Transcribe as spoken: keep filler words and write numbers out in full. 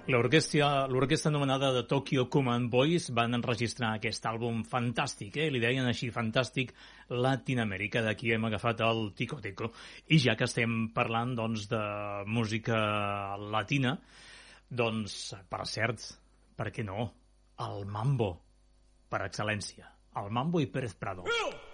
L'orquestra l'orquestra anomenada de Tokyo Command Boys van enregistrar aquest àlbum fantàstic, eh? Li deien així, fantàstic, Latinoamèrica. D'aquí hem agafat el Tico Teco. I ja que estem parlant, doncs, de música latina, doncs, per cert, per què no? El mambo, per excel·lència. El mambo i Pérez Prado.